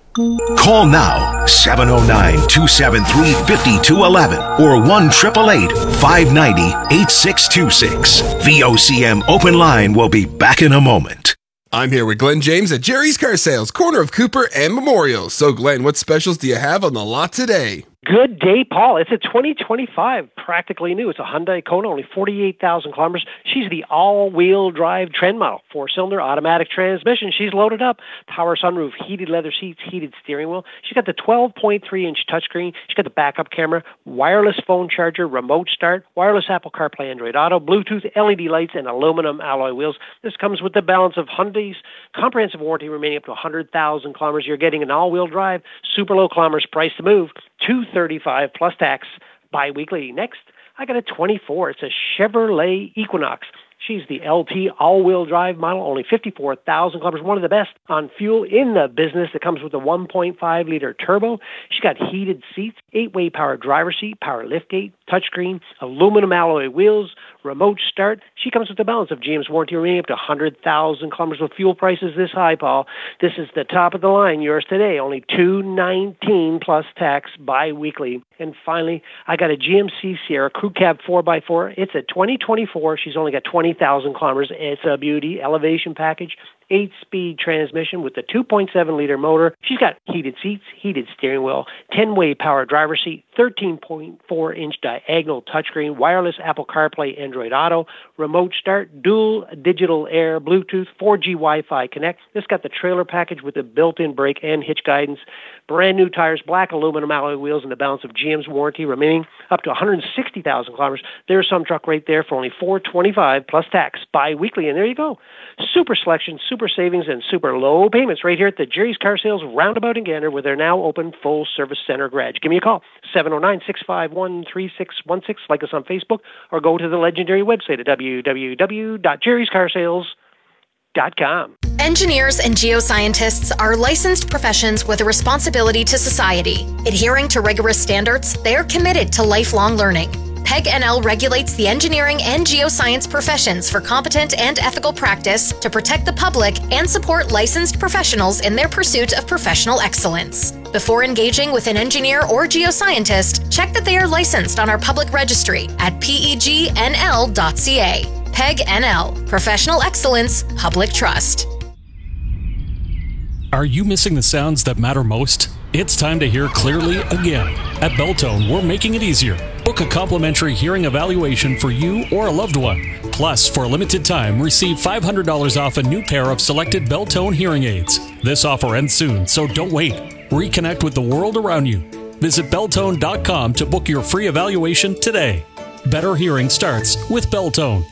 Call now, seven oh nine, two seven three, five two one one or one eight eight eight, five nine zero, eight six two six. V O C M Open Line will be back in a moment. I'm here with Glenn James at Jerry's Car Sales, corner of Cooper and Memorial. So, Glenn, what specials do you have on the lot today? Good day, Paul. It's a twenty twenty-five, practically new. It's a Hyundai Kona, only forty-eight thousand kilometers. She's the all-wheel drive trend model, four-cylinder automatic transmission. She's loaded up. Power sunroof, heated leather seats, heated steering wheel. She's got the twelve point three inch touchscreen. She's got the backup camera, wireless phone charger, remote start, wireless Apple CarPlay, Android Auto, Bluetooth, L E D lights, and aluminum alloy wheels. This comes with the balance of Hyundai's comprehensive warranty remaining up to one hundred thousand kilometers. You're getting an all-wheel drive, super low kilometers price to move, two thirty-five plus tax bi-weekly. Next, I got a twenty-four. It's a Chevrolet Equinox. She's the L T all-wheel drive model, only fifty-four thousand kilometers, one of the best on fuel in the business. It comes with a one point five liter turbo. She's got heated seats, eight-way power driver seat, power liftgate, touchscreen, aluminum alloy wheels, remote start. She comes with the balance of G M's warranty remaining up to one hundred thousand kilometers. With fuel prices this high, Paul, this is the top of the line. Yours today, only two nineteen plus tax bi-weekly. And finally, I got a G M C Sierra Crew Cab four by four. It's a twenty twenty-four. She's only got twenty thousand kilometers. It's a beauty. Elevation package, eight-speed transmission with the two point seven liter motor. She's got heated seats, heated steering wheel, ten-way power driver seat, thirteen point four inch diagonal touchscreen, wireless Apple CarPlay, Android Auto, remote start, dual digital air, Bluetooth, four G Wi-Fi connect. This got the trailer package with the built-in brake and hitch guidance, brand new tires, black aluminum alloy wheels, and the balance of G M's warranty remaining up to one hundred sixty thousand kilometers. There's some truck right there for only four twenty-five plus tax bi-weekly. And there you go. Super selection, super savings, and super low payments right here at the Jerry's Car Sales Roundabout in Gander, where they're now open full-service center garage. Give me a call, seven oh nine, six five one, three six one six. Like us on Facebook, or go to the legendary website at w w w dot jerry's car sales dot com. Engineers and geoscientists are licensed professions with a responsibility to society. Adhering to rigorous standards, they are committed to lifelong learning. PEG N L regulates the engineering and geoscience professions for competent and ethical practice to protect the public and support licensed professionals in their pursuit of professional excellence. Before engaging with an engineer or geoscientist, check that they are licensed on our public registry at P E G N L dot C A. PEG N L, Professional Excellence, Public Trust. Are you missing the sounds that matter most? It's time to hear clearly again. At Beltone, we're making it easier. Book a complimentary hearing evaluation for you or a loved one. Plus, for a limited time, receive five hundred dollars off a new pair of selected Beltone hearing aids. This offer ends soon, so don't wait. Reconnect with the world around you. Visit Beltone dot com to book your free evaluation today. Better hearing starts with Beltone.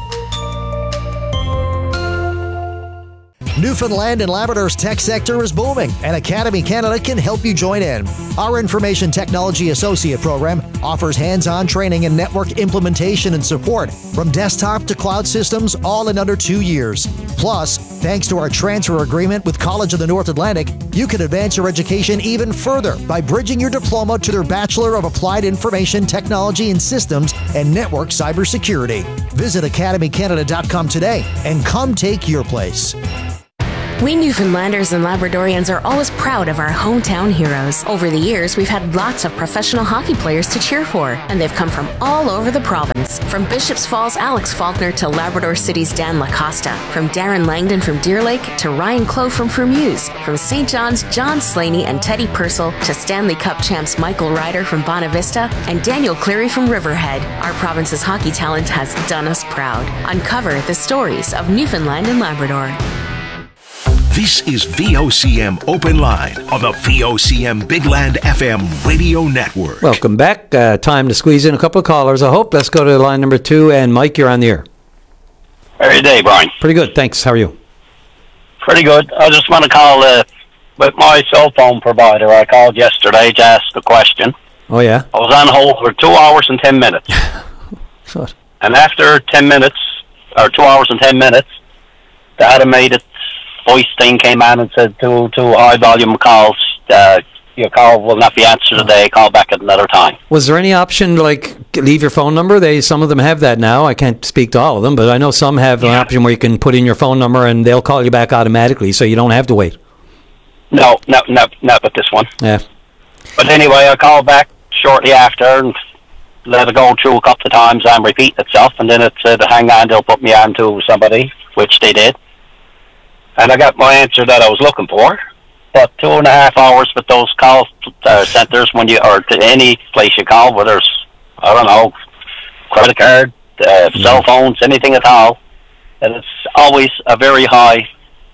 Newfoundland and Labrador's tech sector is booming, and Academy Canada can help you join in. Our Information Technology Associate program offers hands-on training in network implementation and support, from desktop to cloud systems, all in under two years. Plus, Thanks to our transfer agreement with College of the North Atlantic, you can advance your education even further by bridging your diploma to their Bachelor of Applied Information Technology and Systems and Network Cybersecurity. Visit academy canada dot com today and come take your place. We Newfoundlanders and Labradorians are always proud of our hometown heroes. Over the years, we've had lots of professional hockey players to cheer for, and they've come from all over the province. From Bishops Falls' Alex Faulkner to Labrador City's Dan LaCosta, from Darren Langdon from Deer Lake to Ryan Clough from Fermuse, from Saint John's John Slaney and Teddy Purcell to Stanley Cup champs Michael Ryder from Bonavista and Daniel Cleary from Riverhead. Our province's hockey talent has done us proud. Uncover the stories of Newfoundland and Labrador. This is V O C M Open Line on the V O C M Big Land F M radio network. Welcome back. Uh, time to squeeze in a couple of callers, I hope. Let's go to line number two. And Mike, you're on the air. How are you today, Brian? Pretty good, thanks. How are you? Pretty good. I just want to call uh, with my cell phone provider. I called yesterday to ask a question. Oh, yeah? I was on hold for two hours and ten minutes. What? And after ten minutes, or two hours and ten minutes, the automated voice thing came on and said two two high volume calls. Uh, your call will not be answered today. Call back at another time. Was there any option to, like, leave your phone number? They Some of them have that now. I can't speak to all of them, but I know some have an option where you can put in your phone number and they'll call you back automatically, so you don't have to wait. No, no, no, not with this one. Yeah. But anyway, I called back shortly after and let it go through a couple of times and repeat itself, and then it said, hang on, they'll put me on to somebody, which they did. And I got my answer that I was looking for. But two and a half hours with those call uh, centers, when you, or to any place you call, whether it's, I don't know, credit card, uh, yeah. cell phones, anything at all, and it's always a very high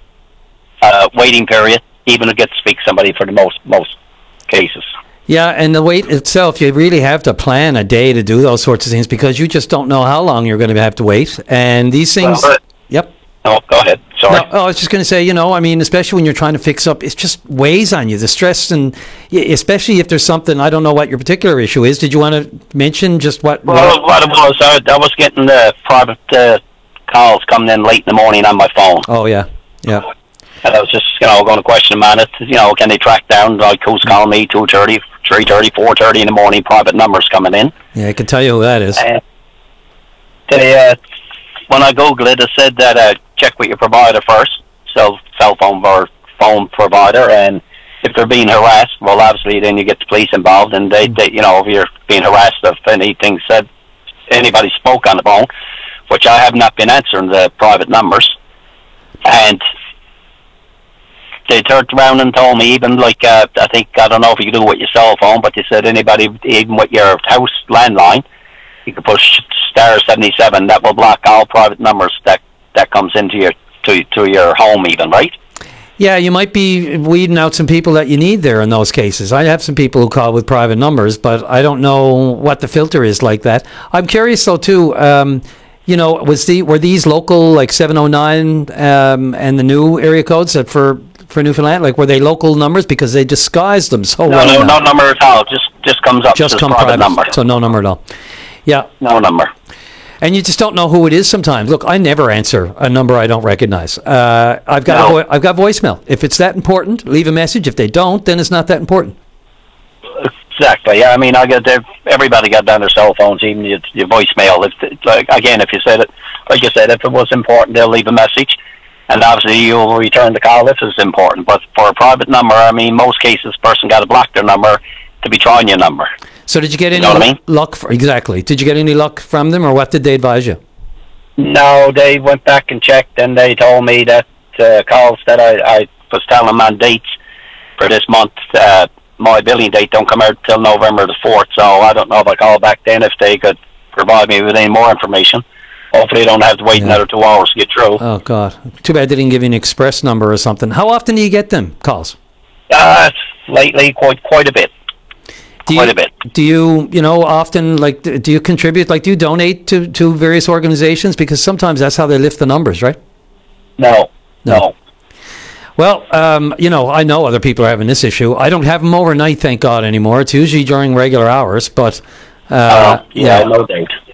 uh, waiting period, even to get to speak to somebody for the most most cases. Yeah, and the wait itself, you really have to plan a day to do those sorts of things because you just don't know how long you're going to have to wait. And these things... Well, uh, yep. No, go ahead. Sorry. No, oh, I was just going to say, you know, I mean, especially when you're trying to fix up, it just weighs on you, the stress, and especially if there's something, I don't know what your particular issue is. Did you want to mention just what... Well, what it was, I, I was getting the private uh, calls coming in late in the morning on my phone. Oh, yeah, yeah. And I was just, you know, going to question them on it. You know, can they track down, like, who's calling me, two thirty, three thirty, four thirty in the morning, private numbers coming in. Yeah, I can tell you who that is. Uh, they, uh, when I Googled it, it said that uh, check with your provider first, cell, cell phone or phone provider, and if they're being harassed, well, obviously then you get the police involved, and they, they you know, if you're being harassed, if anything said, anybody spoke on the phone, which I have not been answering the private numbers, and they turned around and told me, even like, uh, I think, I don't know if you do it with your cell phone, but they said anybody, even with your house landline, you can push star seventy-seven, that will block all private numbers that, that comes into your, to, to your home even, right? Yeah, you might be weeding out some people that you need there in those cases. I have some people who call with private numbers, but I don't know what the filter is like that. I'm curious, though, too, um, you know, was the were these local, like seven oh nine um, and the new area codes that for, for Newfoundland, like, were they local numbers? Because they disguised them so no, well. No, now. no number at all. Just just comes up just as come private, private number. So no number at all. Yeah. No number. And you just don't know who it is sometimes. Look, I never answer a number I don't recognize. Uh, I've got no. a vo- I've got voicemail. If it's that important, leave a message. If they don't, then it's not that important. Exactly. Yeah. I mean, I get everybody got down their cell phones, even your, your voicemail. If like again, if you said it, like you said, if it was important, they'll leave a message, and obviously you'll return the call if it's important. But for a private number, I mean, most cases, person got to block their number to be trying your number. So did you get any you know what I mean? luck? For, exactly. Did you get any luck from them, or what did they advise you? No, they went back and checked, and they told me that uh, calls that I, I was telling them on dates for this month, uh, my billing date don't come out till November the fourth, so I don't know if I call back then if they could provide me with any more information. Hopefully I don't have to wait yeah. another two hours to get through. Oh, God. Too bad they didn't give you an express number or something. How often do you get them calls? Uh, lately, quite quite a bit. Do Quite you, a bit. Do you, you know, often, like, do you contribute, like, do you donate to, to various organizations? Because sometimes that's how they lift the numbers, right? No, no. no. Well, um, you know, I know other people are having this issue. I don't have them overnight, thank God, anymore. It's usually during regular hours, but... Uh, uh, yeah, yeah, no doubt.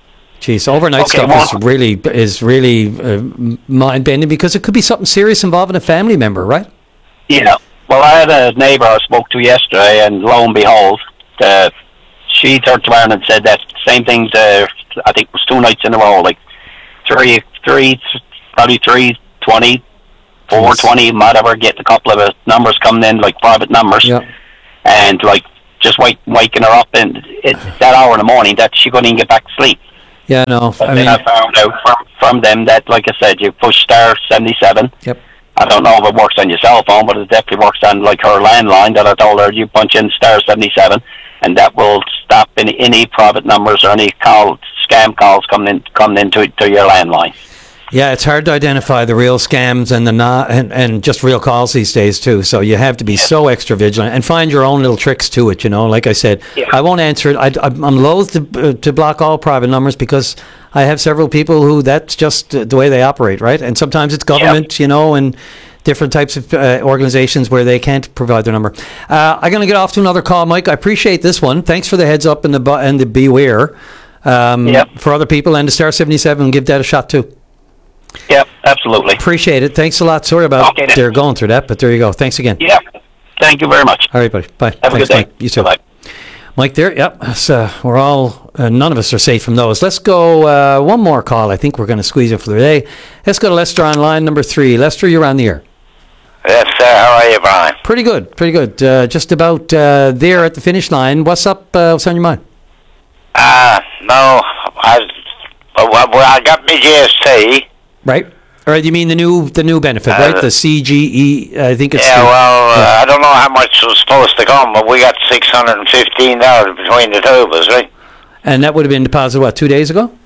Geez, overnight Okay, stuff well- is really is really uh, mind bending because it could be something serious involving a family member, right? Yeah. Well, I had a neighbour I spoke to yesterday, and lo and behold, uh, she turned around and said that same thing. To, I think it was two nights in a row, like three, three, probably three twenty, four Yes. twenty, whatever. Get a couple of uh, numbers coming in, like private numbers, Yeah. and like just wake, waking her up, and it, that hour in the morning that she couldn't even get back to sleep. Yeah, no. But I then mean, I found out from, from them that, like I said, you push star seventy-seven. Yep. I don't know if it works on your cell phone, but it definitely works on like her landline that I told her you punch in star seventy-seven, and that will stop any, any private numbers or any call scam calls coming in coming into to your landline. yeah, it's hard to identify the real scams and the not and, and just real calls these days too. So you have to be so extra vigilant and find your own little tricks to it. You know, like I said, I won't answer it. I, I'm I'm loath to uh, to block all private numbers because I have several people who that's just uh, the way they operate, right? And sometimes it's government, you know, and different types of uh, organizations where they can't provide their number. Uh, I'm going to get off to another call, Mike. I appreciate this one. Thanks for the heads up and the bu- and the beware um, Yep. for other people, and the star seventy-seven, and give that a shot too. Yep, absolutely. Appreciate it. Thanks a lot. Sorry about Okay, then. they're going through that, but there you go. Thanks again. Yeah. Thank you very much. All right, buddy. Bye. Have a Thanks, good day. Mike. You too. Bye-bye. Mike there. Yep. So we're all, uh, none of us are safe from those. Let's go uh, one more call. I think we're going to squeeze it for the day. Let's go to Lester on line number three. Lester, you're on the air. Yes, sir. How are you, Brian? Pretty good. Pretty good. Uh, just about uh, there at the finish line. What's up? Uh, what's on your mind? Uh, no, I, well, well, I got my G S T. Right. All right. You mean the new the new benefit, Uh, right? The C G E. I think it's. Yeah, the- well, uh, yeah. I don't know how much was supposed to come, but we got six hundred fifteen dollars between the two of us, right? And that would have been deposited what, two days ago?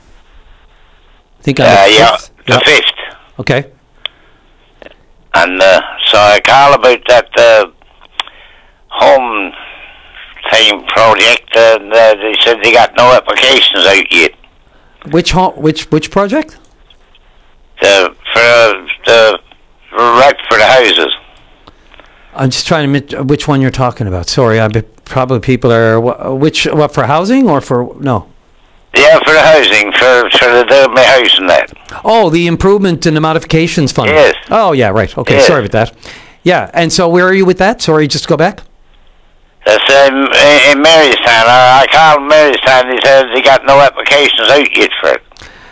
I think. on Uh, the yeah, fifth? the fifth. Okay. And uh, so I call about that uh, home thing project, and uh, they said they got no applications out yet. Which ho- which which project? The for uh, the right for the houses. I'm just trying to admit which one you're talking about. Sorry, I be, probably people are wh- which what for housing or for no. Yeah, for the housing, for for the, the my house and that. Oh, the improvement and the modifications fund. Yes. Oh yeah, right. Okay, Yes. sorry about that. Yeah, and so where are you with that? Sorry, just go back. That's um, in, in Marystown. I, I called Marystown. They said they got no applications out yet for it.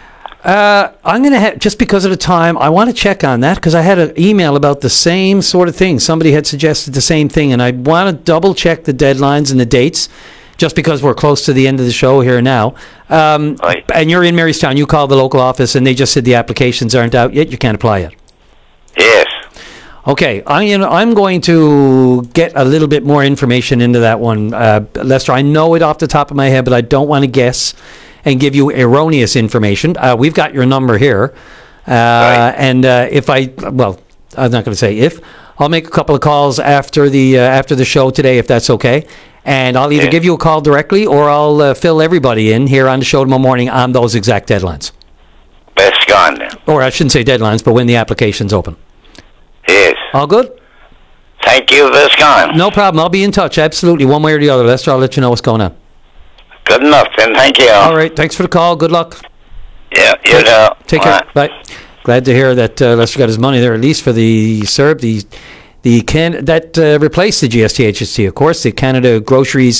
Uh, I'm gonna ha- just because of the time, I want to check on that because I had an email about the same sort of thing. Somebody had suggested the same thing, and I want to double check the deadlines and the dates, just because we're close to the end of the show here now. Um, and you're in Marystown. You called the local office, and they just said the applications aren't out yet. You can't apply yet. Yes. Okay, I, you know, I'm going to get a little bit more information into that one, uh, Lester. I know it off the top of my head, but I don't want to guess and give you erroneous information. Uh, we've got your number here, uh, right. and uh, if I, well, I'm not going to say if. I'll make a couple of calls after the uh, after the show today, if that's okay, and I'll either yeah. give you a call directly or I'll uh, fill everybody in here on the show tomorrow morning on those exact deadlines. Best gone then. Or I shouldn't say deadlines, but when the application's open. Yes. All good? Thank you, best gone. No problem. I'll be in touch, absolutely, one way or the other, Lester. I'll let you know what's going on. Good enough, then. Thank you. All right. Thanks for the call. Good luck. Yeah, you know. Take care. Bye. Glad to hear that uh, Lester got his money there, at least for the C E R B, the the can that uh, replaced the G S T H S T, of course, the Canada Groceries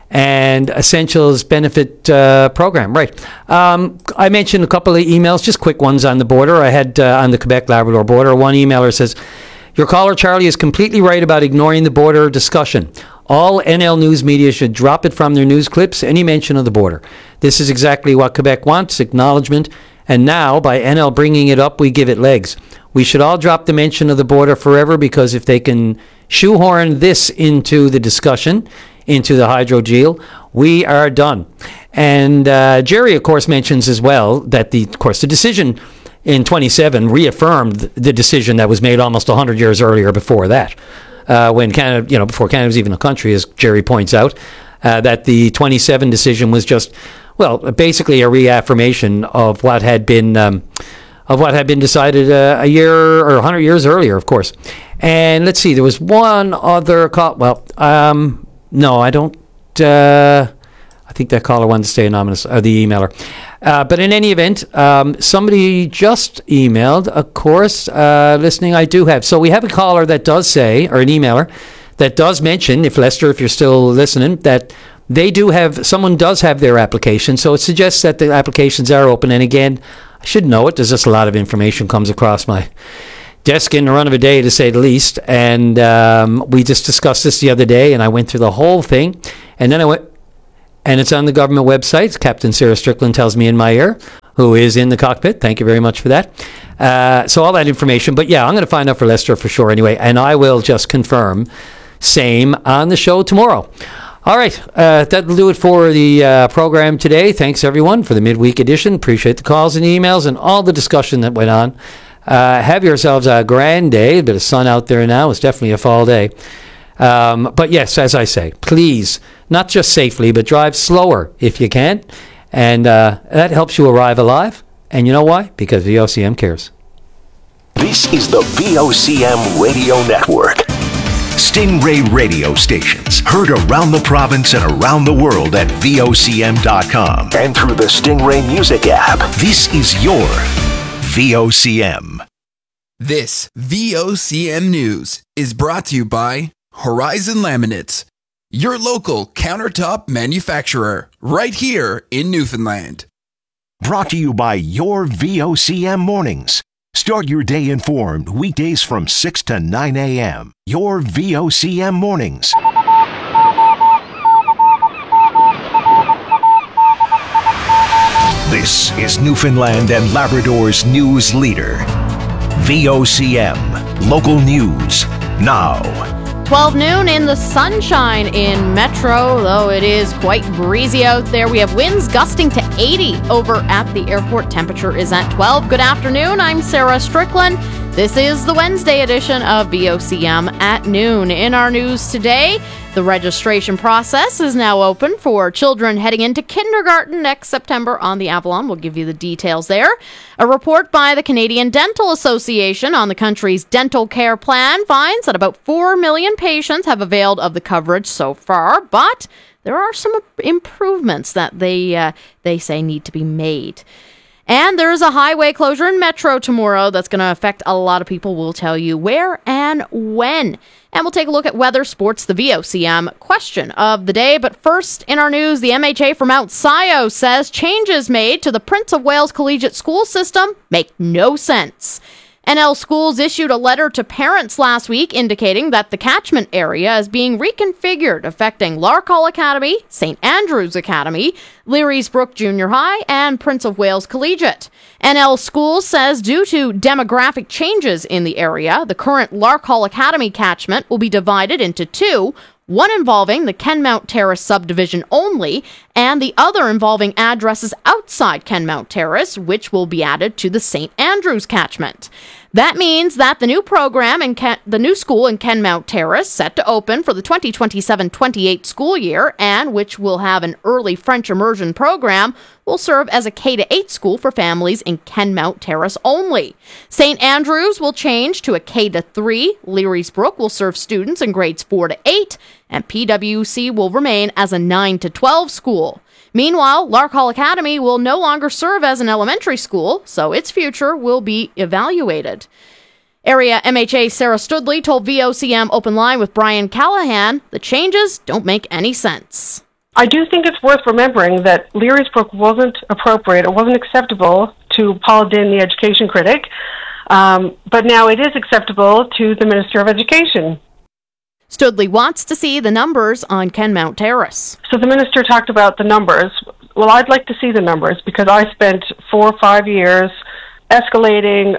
and Essentials Benefit uh, Program. Right. Um, I mentioned a couple of emails, just quick ones on the border. I had uh, on the Quebec-Labrador border. One emailer says, "Your caller, Charlie, is completely right about ignoring the border discussion. All N L News media should drop it from their news clips, any mention of the border. This is exactly what Quebec wants, acknowledgement, and now, by N L bringing it up, we give it legs. We should all drop the mention of the border forever, because if they can shoehorn this into the discussion, into the hydro deal, we are done." And uh, Jerry, of course, mentions as well that, the, of course, the decision in twenty-seven reaffirmed the decision that was made almost one hundred years earlier before that. Uh, when Canada, you know, before Canada was even a country, as Jerry points out, uh, that the twenty-seven decision was just, well, basically a reaffirmation of what had been, um, of what had been decided uh, a year or one hundred years earlier, of course. And let's see, there was one other call. Well, um, no, I don't. Uh, I think think that caller wanted to stay anonymous, or the emailer. Uh, but in any event, um, somebody just emailed, of course, uh, listening I do have. So we have a caller that does say, or an emailer, that does mention, if Lester, if you're still listening, that they do have, someone does have their application. So it suggests that the applications are open. And again, I should know it. There's just a lot of information comes across my desk in the run of a day, to say the least. And um, we just discussed this the other day, and I went through the whole thing. And then I went, and it's on the government website. Captain Sarah Strickland tells me in my ear, who is in the cockpit. Thank you very much for that. Uh, so all that information. But yeah, I'm going to find out for Lester for sure anyway. And I will just confirm same on the show tomorrow. All right, uh, that'll do it for the uh, program today. Thanks, everyone, for the midweek edition. Appreciate the calls and emails and all the discussion that went on. Uh, have yourselves a grand day. A bit of sun out there now. It's definitely a fall day. Um, but yes, as I say, please, not just safely, but drive slower if you can. And uh, that helps you arrive alive. And you know why? Because V O C M cares. This is the V O C M Radio Network. Stingray radio stations heard around the province and around the world at V O C M dot com and through the Stingray Music app. This is your V O C M. This V O C M News is brought to you by Horizon Laminates, your local countertop manufacturer, right here in Newfoundland. Brought to you by your V O C M Mornings. Start your day informed weekdays from six to nine a.m. Your V O C M Mornings. This is Newfoundland and Labrador's news leader. V O C M. Local news now. twelve noon in the sunshine in Metro, though it is quite breezy out there. We have winds gusting to eighty over at the airport. Temperature is at twelve. Good afternoon. I'm Sarah Strickland. This is the Wednesday edition of V O C M at noon. In our news today, the registration process is now open for children heading into kindergarten next September on the Avalon. We'll give you the details there. A report by the Canadian Dental Association on the country's dental care plan finds that about four million patients have availed of the coverage so far, but there are some improvements that they uh, they say need to be made. And there is a highway closure in Metro tomorrow that's going to affect a lot of people. We'll tell you where and when. And we'll take a look at weather, sports, the V O C M question of the day. But first, in our news, the M H A for Mount Sion says changes made to the Prince of Wales Collegiate School System make no sense. N L Schools issued a letter to parents last week indicating that the catchment area is being reconfigured, affecting Larkhall Academy, Saint Andrews Academy, Leary's Brook Junior High, and Prince of Wales Collegiate. N L Schools says due to demographic changes in the area, the current Larkhall Academy catchment will be divided into two, one involving the Kenmount Terrace subdivision only, and the other involving addresses outside Kenmount Terrace, which will be added to the Saint Andrews catchment. That means that the new program in Ken- the new school in Kenmount Terrace, set to open for the twenty twenty-seven twenty-eight school year, and which will have an early French immersion program, will serve as a K to eight school for families in Kenmount Terrace only. Saint Andrews will change to a K to three, Leary's Brook will serve students in grades four to eight, and P W C will remain as a nine to twelve school. Meanwhile, Larkhall Academy will no longer serve as an elementary school, so its future will be evaluated. Area M H A Sarah Studley told V O C M Open Line with Brian Callahan, the changes don't make any sense. I do think it's worth remembering that Leary's Brook wasn't appropriate, it wasn't acceptable to Paul Dinn, the education critic, um, but now it is acceptable to the Minister of Education. Studley wants to see the numbers on Kenmount Terrace. So the minister talked about the numbers. Well, I'd like to see the numbers because I spent four or five years escalating,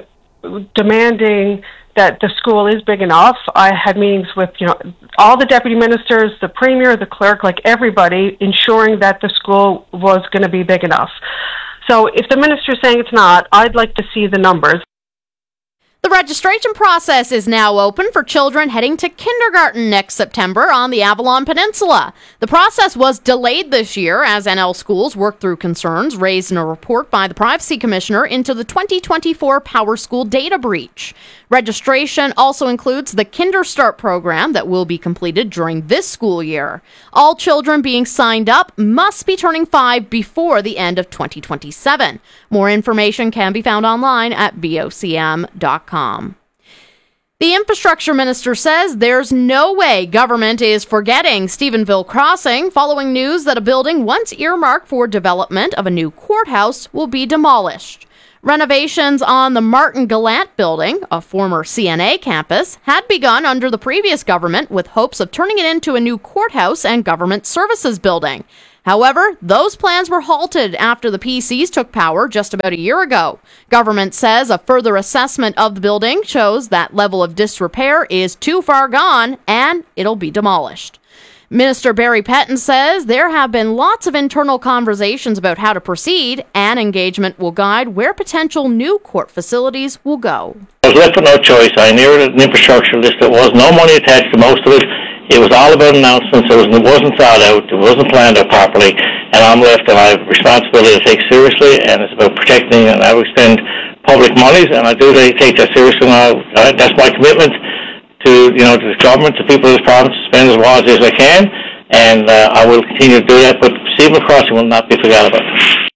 demanding that the school is big enough. I had meetings with, you know, all the deputy ministers, the premier, the clerk, like everybody, ensuring that the school was going to be big enough. So if the minister's saying it's not, I'd like to see the numbers. The registration process is now open for children heading to kindergarten next September on the Avalon Peninsula. The process was delayed this year as N L schools worked through concerns raised in a report by the Privacy Commissioner into the twenty twenty-four Power School data breach. Registration also includes the KinderStart program that will be completed during this school year. All children being signed up must be turning five before the end of twenty twenty-seven. More information can be found online at V O C M dot com. The infrastructure minister says there's no way government is forgetting Stephenville Crossing following news that a building once earmarked for development of a new courthouse will be demolished. Renovations on the Martin Gallant building, a former C N A campus, had begun under the previous government with hopes of turning it into a new courthouse and government services building. However, those plans were halted after the P Cs took power just about a year ago. Government says a further assessment of the building shows that level of disrepair is too far gone and it'll be demolished. Minister Barry Pettin says there have been lots of internal conversations about how to proceed, and engagement will guide where potential new court facilities will go. I was left with no choice. I inherited an infrastructure list that was no money attached to most of it. It was all about announcements. It, was, it wasn't thought out. It wasn't planned out properly. And I'm left, and I have a responsibility to take seriously, and it's about protecting, and I will extend public monies, and I do take that seriously. And I, that's my commitment to, you know, to the government, to people of this province, to spend as wisely as I can, and uh, I will continue to do that, but Stephenville Crossing will not be forgot about.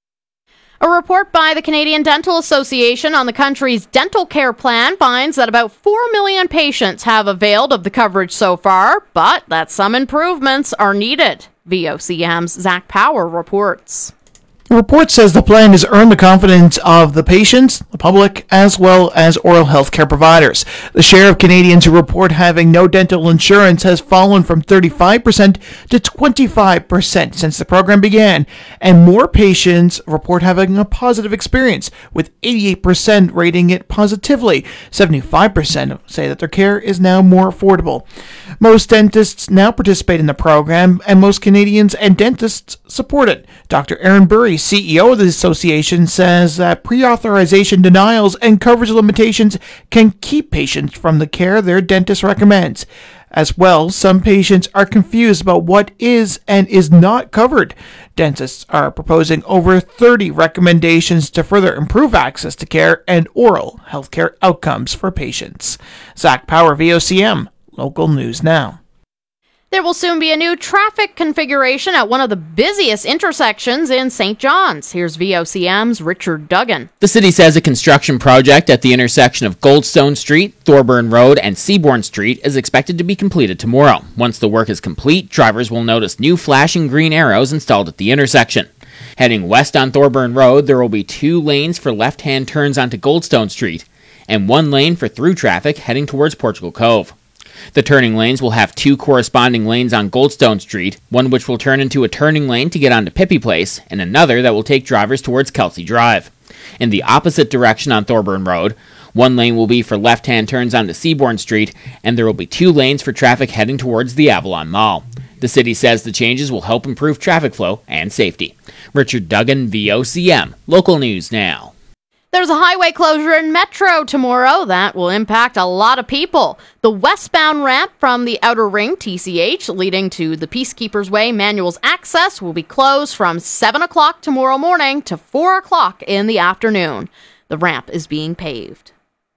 A report by the Canadian Dental Association on the country's dental care plan finds that about four million patients have availed of the coverage so far, but that some improvements are needed. V O C M's Zach Power reports. The report says the plan has earned the confidence of the patients, the public, as well as oral health care providers. The share of Canadians who report having no dental insurance has fallen from thirty-five percent to twenty-five percent since the program began, and more patients report having a positive experience, with eighty-eight percent rating it positively. seventy-five percent say that their care is now more affordable. Most dentists now participate in the program, and most Canadians and dentists support it. Doctor Aaron Burry, C E O of the association, says that pre-authorization denials and coverage limitations can keep patients from the care their dentist recommends. As well, some patients are confused about what is and is not covered. Dentists are proposing over thirty recommendations to further improve access to care and oral healthcare outcomes for patients. Zach Power, V O C M, Local News Now. There will soon be a new traffic configuration at one of the busiest intersections in Saint John's. Here's V O C M's Richard Duggan. The city says a construction project at the intersection of Goldstone Street, Thorburn Road, and Seabourn Street is expected to be completed tomorrow. Once the work is complete, drivers will notice new flashing green arrows installed at the intersection. Heading west on Thorburn Road, there will be two lanes for left-hand turns onto Goldstone Street, and one lane for through traffic heading towards Portugal Cove. The turning lanes will have two corresponding lanes on Goldstone Street, one which will turn into a turning lane to get onto Pippi Place, and another that will take drivers towards Kelsey Drive. In the opposite direction on Thorburn Road, one lane will be for left-hand turns onto Seabourn Street, and there will be two lanes for traffic heading towards the Avalon Mall. The city says the changes will help improve traffic flow and safety. Richard Duggan, V O C M, Local News Now. There's a highway closure in Metro tomorrow that will impact a lot of people. The westbound ramp from the Outer Ring, T C H, leading to the Peacekeepers Way Manual's access will be closed from seven o'clock tomorrow morning to four o'clock in the afternoon. The ramp is being paved.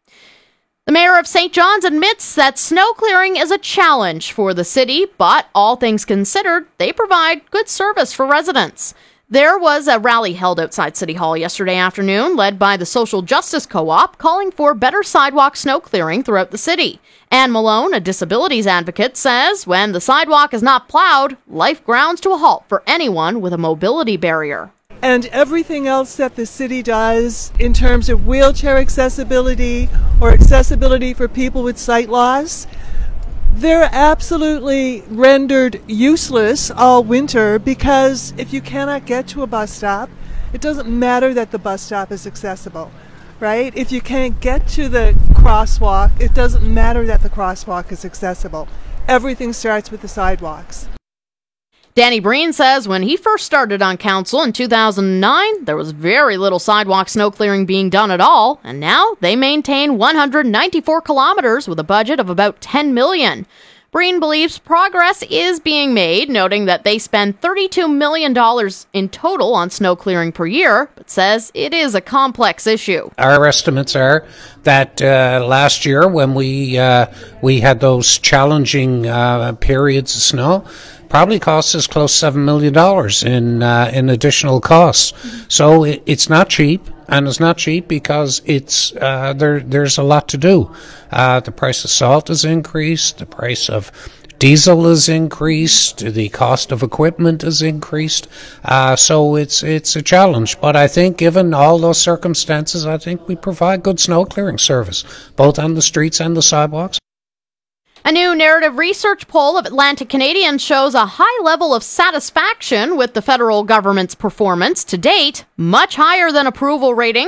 The mayor of Saint John's admits that snow clearing is a challenge for the city, but all things considered, they provide good service for residents. There was a rally held outside City Hall yesterday afternoon, led by the Social Justice Co-op, calling for better sidewalk snow clearing throughout the city. Ann Malone, a disabilities advocate, says when the sidewalk is not plowed, life grounds to a halt for anyone with a mobility barrier. And everything else that the city does in terms of wheelchair accessibility or accessibility for people with sight loss, they're absolutely rendered useless all winter, because if you cannot get to a bus stop, it doesn't matter that the bus stop is accessible, right? If you can't get to the crosswalk, it doesn't matter that the crosswalk is accessible. Everything starts with the sidewalks. Danny Breen says when he first started on council in two thousand nine, there was very little sidewalk snow clearing being done at all, and now they maintain one hundred ninety-four kilometers with a budget of about ten million dollars. Breen believes progress is being made, noting that they spend thirty-two million dollars in total on snow clearing per year, but says it is a complex issue. Our estimates are that uh, last year when we uh, we had those challenging uh, periods of snow, probably cost us close to seven million dollars in uh, in additional costs. So it, it's not cheap, and it's not cheap because it's uh, there. There's a lot to do. Uh, the price of salt has increased. The price of diesel has increased. The cost of equipment has increased. Uh, so it's it's a challenge. But I think, given all those circumstances, I think we provide good snow clearing service, both on the streets and the sidewalks. A new narrative research poll of Atlantic Canadians shows a high level of satisfaction with the federal government's performance to date, much higher than approval rating.